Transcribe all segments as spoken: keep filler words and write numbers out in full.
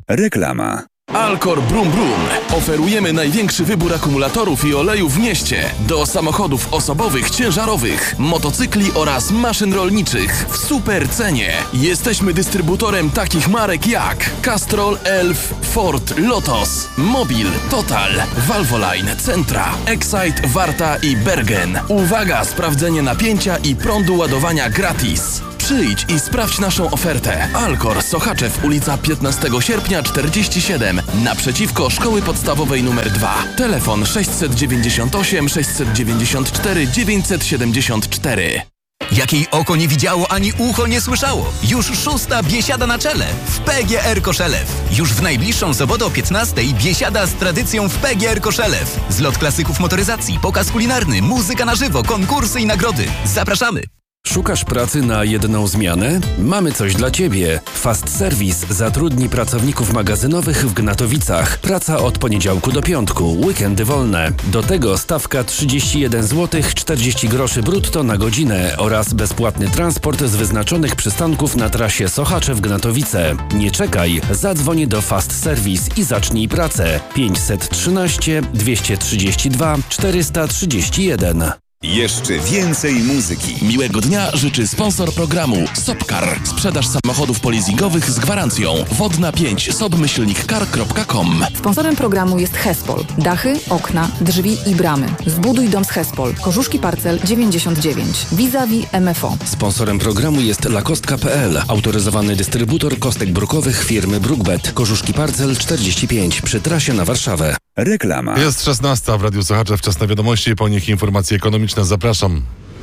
Reklama. Alcor Brum Brum. Oferujemy największy wybór akumulatorów i olejów w mieście do samochodów osobowych, ciężarowych, motocykli oraz maszyn rolniczych w super cenie. Jesteśmy dystrybutorem takich marek jak Castrol, Elf, Ford, Lotos, Mobil, Total, Valvoline, Centra, Excite, Warta i Bergen. Uwaga, sprawdzenie napięcia i prądu ładowania gratis. Przyjdź i sprawdź naszą ofertę. Alcor, Sochaczew, ulica piętnastego sierpnia czterdzieści siedem, naprzeciwko Szkoły Podstawowej numer dwa. Telefon sześć dziewięćdziesiąt osiem, sześćset dziewięćdziesiąt cztery, dziewięćset siedemdziesiąt cztery. Jakiej oko nie widziało, ani ucho nie słyszało. Już szósta biesiada na czele w P G R Koszelew. Już w najbliższą sobotę o piętnastej biesiada z tradycją w P G R Koszelew. Zlot klasyków motoryzacji, pokaz kulinarny, muzyka na żywo, konkursy i nagrody. Zapraszamy! Szukasz pracy na jedną zmianę? Mamy coś dla Ciebie. Fast Service zatrudni pracowników magazynowych w Gnatowicach. Praca od poniedziałku do piątku, weekendy wolne. Do tego stawka trzydzieści jeden złotych czterdzieści groszy brutto na godzinę oraz bezpłatny transport z wyznaczonych przystanków na trasie Sochaczew-Gnatowice. Nie czekaj, zadzwoń do Fast Service i zacznij pracę. pięćset trzynaście, dwieście trzydzieści dwa, czterysta trzydzieści jeden. Jeszcze więcej muzyki. Miłego dnia życzy sponsor programu Sopcar. Sprzedaż samochodów polizingowych z gwarancją. Wodna pięć sobmyślnikcar kropka com. Sponsorem programu jest Hespol. Dachy, okna, drzwi i bramy. Zbuduj dom z Hespol. Korzuszki Parcel dziewięćdziesiąt dziewięć. Vis-a-vis M F O. Sponsorem programu jest lakostka kropka p l. Autoryzowany dystrybutor kostek brukowych firmy Brookbet. Korzuszki Parcel czterdzieści pięć przy trasie na Warszawę. Reklama. Jest szesnasta w Radiu Sochaczew. Czas na wiadomości, po nich informacje ekonomiczne. Zapraszam.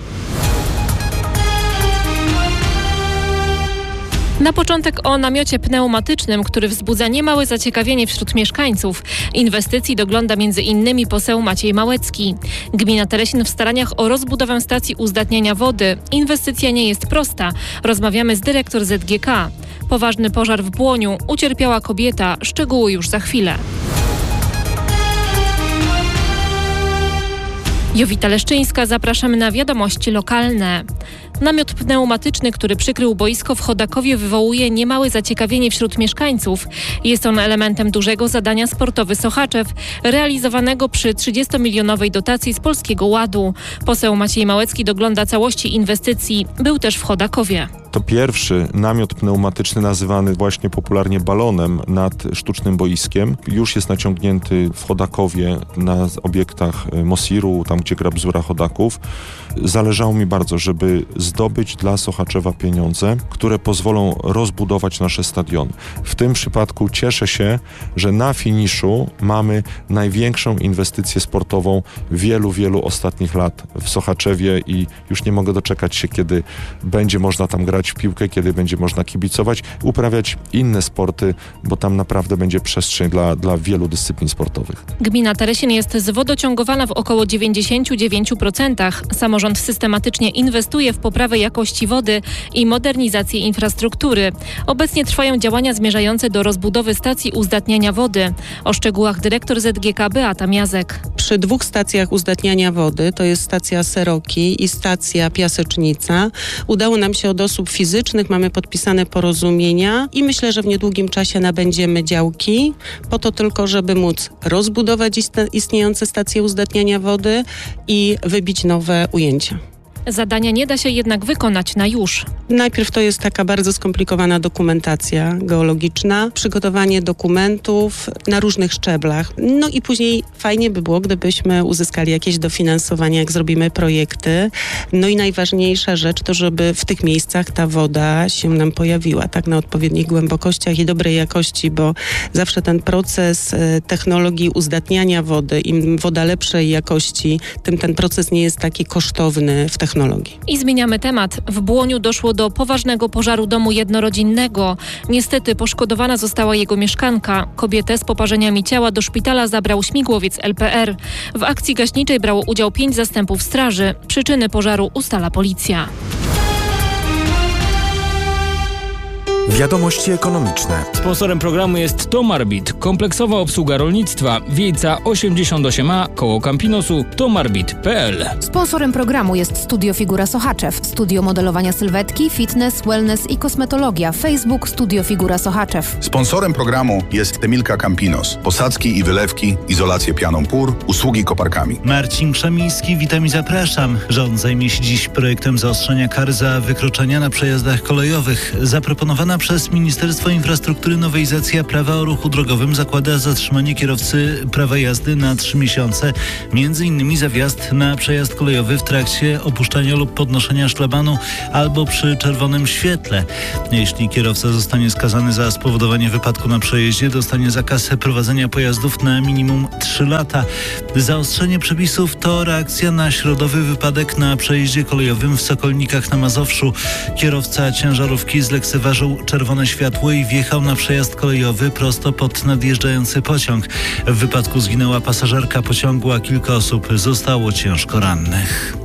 Na początek o namiocie pneumatycznym, który wzbudza niemałe zaciekawienie wśród mieszkańców. Inwestycji dogląda między innymi poseł Maciej Małecki. Gmina Teresin w staraniach o rozbudowę stacji uzdatniania wody. Inwestycja nie jest prosta. Rozmawiamy z dyrektor Z G K. Poważny pożar w Błoniu. Ucierpiała kobieta. Szczegóły już za chwilę. Jowita Leszczyńska, zapraszamy na wiadomości lokalne. Namiot pneumatyczny, który przykrył boisko w Chodakowie, wywołuje niemałe zaciekawienie wśród mieszkańców. Jest on elementem dużego zadania Sportowy Sochaczew, realizowanego przy trzydziestomilionowej dotacji z Polskiego Ładu. Poseł Maciej Małecki dogląda całości inwestycji. Był też w Chodakowie. To pierwszy namiot pneumatyczny nazywany właśnie popularnie balonem nad sztucznym boiskiem. Już jest naciągnięty w Chodakowie na obiektach Mosiru, tam gdzie gra bzura Chodaków. Zależało mi bardzo, żeby zdobyć dla Sochaczewa pieniądze, które pozwolą rozbudować nasze stadiony. W tym przypadku cieszę się, że na finiszu mamy największą inwestycję sportową wielu, wielu ostatnich lat w Sochaczewie i już nie mogę doczekać się, kiedy będzie można tam grać w piłkę, kiedy będzie można kibicować, uprawiać inne sporty, bo tam naprawdę będzie przestrzeń dla, dla wielu dyscyplin sportowych. Gmina Teresin jest zwodociągowana w około dziewięćdziesiąt dziewięć procent. Samorząd systematycznie inwestuje w poprawę jakości wody i modernizację infrastruktury. Obecnie trwają działania zmierzające do rozbudowy stacji uzdatniania wody. O szczegółach dyrektor Z G K Beata Miazek. Przy dwóch stacjach uzdatniania wody, to jest stacja Seroki i stacja Piasecznica, udało nam się od osób fizycznych, mamy podpisane porozumienia i myślę, że w niedługim czasie nabędziemy działki po to tylko, żeby móc rozbudować istniejące stacje uzdatniania wody i wybić nowe ujęcia. Zadania nie da się jednak wykonać na już. Najpierw to jest taka bardzo skomplikowana dokumentacja geologiczna, przygotowanie dokumentów na różnych szczeblach. No i później fajnie by było, gdybyśmy uzyskali jakieś dofinansowanie, jak zrobimy projekty. No i najważniejsza rzecz to, żeby w tych miejscach ta woda się nam pojawiła, tak na odpowiednich głębokościach i dobrej jakości, bo zawsze ten proces technologii uzdatniania wody, im woda lepszej jakości, tym ten proces nie jest taki kosztowny w technologii. I zmieniamy temat. W Błoniu doszło do poważnego pożaru domu jednorodzinnego. Niestety poszkodowana została jego mieszkanka. Kobietę z poparzeniami ciała do szpitala zabrał śmigłowiec L P R. W akcji gaśniczej brało udział pięć zastępów straży. Przyczyny pożaru ustala policja. Wiadomości ekonomiczne. Sponsorem programu jest Tomarbit, kompleksowa obsługa rolnictwa, Wiejca osiemdziesiąt osiem A, koło Campinosu, tomarbit kropka p l. Sponsorem programu jest Studio Figura Sochaczew, studio modelowania sylwetki, fitness, wellness i kosmetologia, Facebook Studio Figura Sochaczew. Sponsorem programu jest Temilka Campinos, posadzki i wylewki, izolację pianą pór, usługi koparkami. Marcin Krzemiński, witam i zapraszam. Rząd zajmie się dziś projektem zaostrzenia kar za wykroczenia na przejazdach kolejowych. Zaproponowana przez Ministerstwo Infrastruktury nowelizacja prawa o ruchu drogowym zakłada zatrzymanie kierowcy prawa jazdy na trzy miesiące, między innymi za wjazd na przejazd kolejowy w trakcie opuszczania lub podnoszenia szlabanu albo przy czerwonym świetle. Jeśli kierowca zostanie skazany za spowodowanie wypadku na przejeździe, dostanie zakaz prowadzenia pojazdów na minimum trzy lata. Zaostrzenie przepisów to reakcja na środowy wypadek na przejeździe kolejowym w Sokolnikach na Mazowszu. Kierowca ciężarówki zlekceważył czerwone światło i wjechał na przejazd kolejowy prosto pod nadjeżdżający pociąg. W wypadku zginęła pasażerka pociągu, a kilka osób zostało ciężko rannych.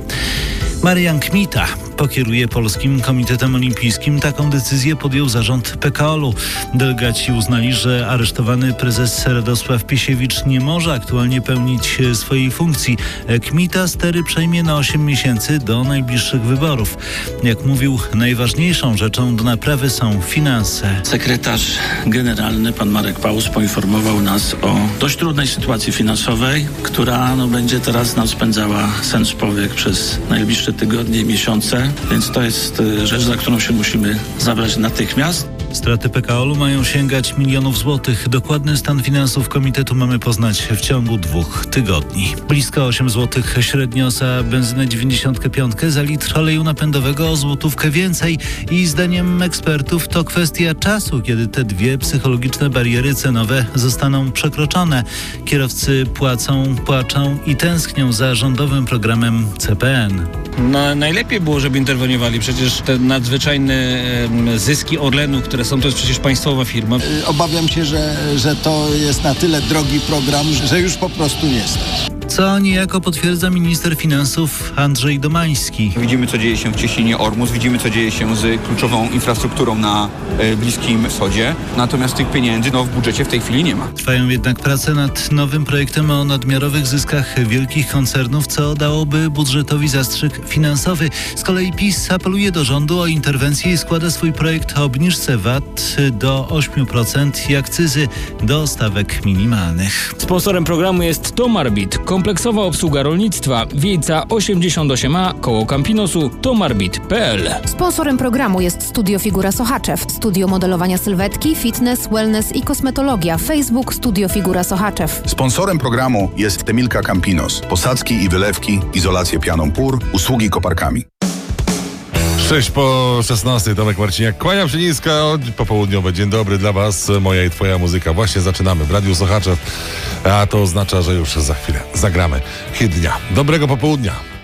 Marian Kmita pokieruje Polskim Komitetem Olimpijskim. Taką decyzję podjął zarząd P K O L u. Delegaci uznali, że aresztowany prezes Radosław Piesiewicz nie może aktualnie pełnić swojej funkcji. Kmita stery przejmie na osiem miesięcy do najbliższych wyborów. Jak mówił, najważniejszą rzeczą do naprawy są finanse. Sekretarz generalny, pan Marek Paus, poinformował nas o dość trudnej sytuacji finansowej, która no, będzie teraz nam spędzała sen z powiek przez najbliższe tygodnie i miesiące, więc to jest rzecz, za którą się musimy zabrać natychmiast. Straty P K O L u mają sięgać milionów złotych. Dokładny stan finansów komitetu mamy poznać w ciągu dwóch tygodni. Blisko osiem złotych średnio za benzynę dziewięćdziesiąt pięć, za litr oleju napędowego o złotówkę więcej i zdaniem ekspertów to kwestia czasu, kiedy te dwie psychologiczne bariery cenowe zostaną przekroczone. Kierowcy płacą, płaczą i tęsknią za rządowym programem C P N. No, najlepiej było, żeby interweniowali. Przecież te nadzwyczajne e, zyski Orlenu, które są, to jest przecież państwowa firma. Obawiam się, że, że to jest na tyle drogi program, że już po prostu nie stać. Co niejako potwierdza minister finansów Andrzej Domański. Widzimy, co dzieje się w Cieśninie Ormus, widzimy, co dzieje się z kluczową infrastrukturą na e, Bliskim Wschodzie. Natomiast tych pieniędzy no, w budżecie w tej chwili nie ma. Trwają jednak prace nad nowym projektem o nadmiarowych zyskach wielkich koncernów, co dałoby budżetowi zastrzyk finansowy. Z kolei PiS apeluje do rządu o interwencję i składa swój projekt o obniżce V A T do ośmiu procent i akcyzy do stawek minimalnych. Sponsorem programu jest Tomarbit, kompleksowa obsługa rolnictwa, Wiejca osiemdziesiąt osiem A, koło Campinosu, tomarbit kropka p l. Sponsorem programu jest Studio Figura Sochaczew, studio modelowania sylwetki, fitness, wellness i kosmetologia, Facebook Studio Figura Sochaczew. Sponsorem programu jest Temilka Campinos, posadzki i wylewki, izolację pianą pór, usługi koparkami. sześć po szesnastej, Tomek Marciniak. Kłaniam się nisko, popołudniowe. Dzień dobry dla was, moja i twoja muzyka. Właśnie zaczynamy w Radiu Sochaczew, a to oznacza, że już za chwilę zagramy hit dnia. Dobrego popołudnia.